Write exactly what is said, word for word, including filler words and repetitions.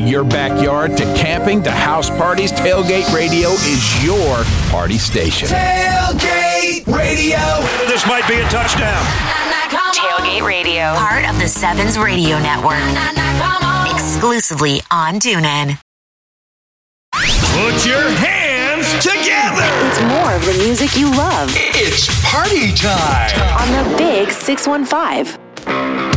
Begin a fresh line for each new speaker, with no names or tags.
everything, your backyard to camping to house parties, Tailgate Radio is your party station.
Tailgate Radio.
This might be a touchdown.
Tailgate Radio, part of the Sevens Radio Network. Exclusively on TuneIn.
Put your hands together.
It's more of the music you love.
It's party time
on the Big six one five.